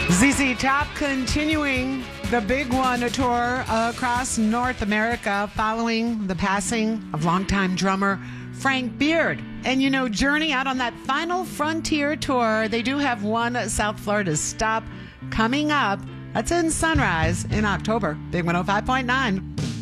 ZZ Top continuing the Big One tour across North America following the passing of longtime drummer Frank Beard. And you know, Journey out on that final Frontier tour, they do have one South Florida stop coming up. That's in Sunrise in October. Big 105.9.